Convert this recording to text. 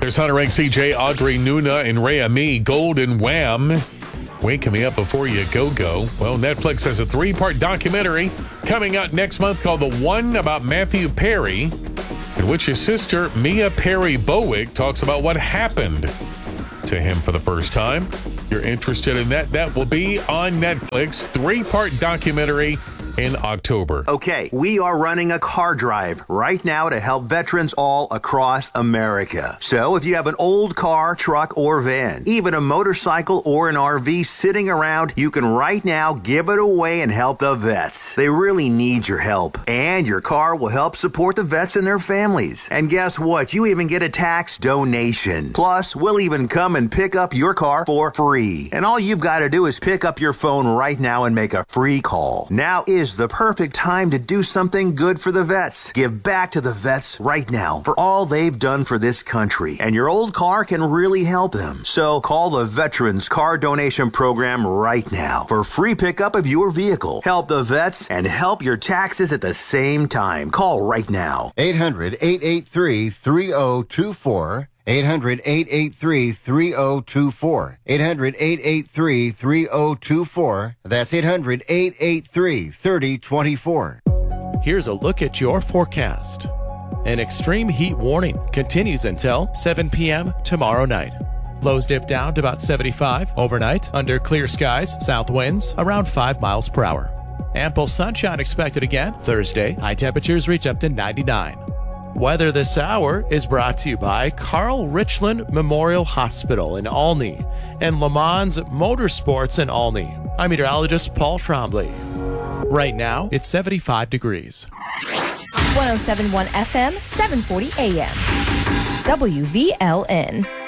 There's Hunter Rank, CJ, Audrey, Nuna, and Rhea Me, Golden Wham. Waking me up before you go. Well, Netflix has a 3-part documentary coming out next month called The One about Matthew Perry, in which his sister, Mia Perry Bowick, talks about what happened to him for the first time. If you're interested in that, that will be on Netflix. 3-part documentary in October. Okay, we are running a car drive right now to help veterans all across America. So if you have an old car, truck, or van, even a motorcycle or an RV sitting around, you can right now give it away and help the vets. They really need your help. And your car will help support the vets and their families. And guess what? You even get a tax donation. Plus, we'll even come and pick up your car for free. And all you've got to do is pick up your phone right now and make a free call. Now is the perfect time to do something good for the vets. Give back to the vets right now for all they've done for this country. And your old car can really help them. So call the Veterans Car Donation Program right now for free pickup of your vehicle. Help the vets and help your taxes at the same time. Call right now. 800-883-3024. 800-883-3024. 800-883-3024. That's 800-883-3024. Here's a look at your forecast. An extreme heat warning continues until 7 p.m. tomorrow night. Lows dip down to about 75 overnight under clear skies, south winds around 5 miles per hour. Ample sunshine expected again Thursday. High temperatures reach up to 99. Weather this hour is brought to you by Carl Richland Memorial Hospital in Olney and Le Mans Motorsports in Olney. I'm meteorologist Paul Trombley. Right now, it's 75 degrees. 107.1 FM, 740 AM. WVLN.